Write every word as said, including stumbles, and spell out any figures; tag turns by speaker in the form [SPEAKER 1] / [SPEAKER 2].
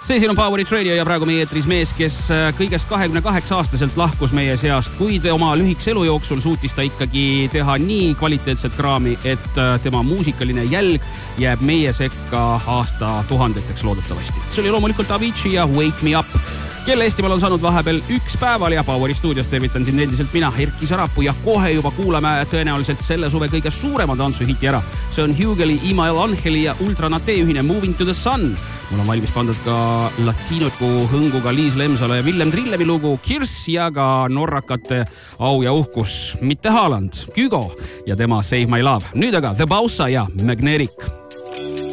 [SPEAKER 1] See siin on Powerit Radio ja praegu meie eetris mees, kes kõigest kahekümne kaheksa aastaselt lahkus meie seast, kuid oma lühikese elu jooksul suutis ta ikkagi teha nii kvaliteetset kraami, et tema muusikaline jälg jääb meie sekka aasta tuhandeteks loodetavasti. See oli loomulikult Avicii ja Wake Me Up, kelle Eestimaal on saanud vahepeal üks päeval ja Poweri stuudios tervitan siin endiselt mina, Erki Sarapuu, ja kohe juba kuulame tõenäoliselt selle suve kõige suurema tantsuhiti ära. See on Hugeli, Ima El Angeli ja Ultranate ühine Moving to the Sun. Mul on valmis pandud ka latiinoku hõnguga Liis Lemsalu ja Villem Trillemi lugu Kirss ja ka norrakate au ja uhkus, mitte Haaland, Kygo ja tema Save My Love. Nüüd aga The Bausa ja Magnetic.